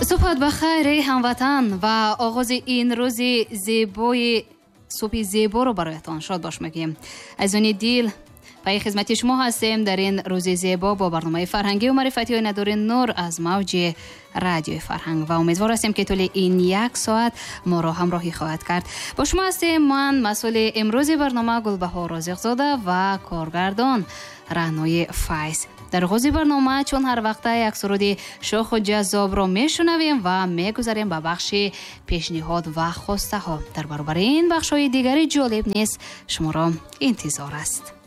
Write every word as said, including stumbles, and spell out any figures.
صبحت بخیر ای هموطن و آغاز این روز زیبای صبح زیبا رو برایتان شاد باش میگیم. از اون دیل پای خدمت شما هستیم در این روز زیبا با برنامه فرهنگی و معرفتی و ندارین نور از موج رادیو فرهنگ و امیدوار هستیم که طول این یک ساعت ما را همراهی خواهد کرد. با شما هستیم من مسئول امروز برنامه گلبهار رازق‌زاده و کارگردان رهنوی فایز. در آغاز برنامه چون هر وقت یک سرود شوخ و جذاب را میشنویم و میگذاریم به بخش پیشنهاد و خواسته ها. در برابر این بخش های دیگری جالب نیست شما را انتظار است.